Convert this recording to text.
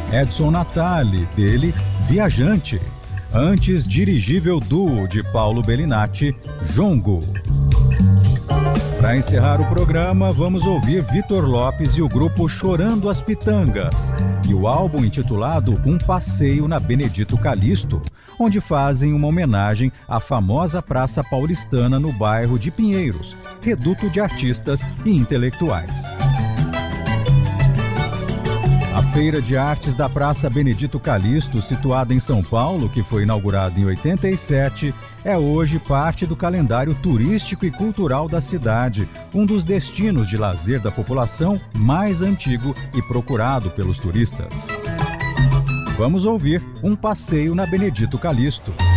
Edson Natali, dele Viajante. Antes, Dirigível Duo, de Paulo Bellinati, Jongo. Para encerrar o programa, vamos ouvir Vitor Lopes e o grupo Chorando as Pitangas e o álbum intitulado Um Passeio na Benedito Calixto, onde fazem uma homenagem à famosa Praça Paulistana no bairro de Pinheiros, reduto de artistas e intelectuais. A Feira de Artes da Praça Benedito Calixto, situada em São Paulo, que foi inaugurada em 87, é hoje parte do calendário turístico e cultural da cidade, um dos destinos de lazer da população mais antigo e procurado pelos turistas. Vamos ouvir Um Passeio na Benedito Calixto.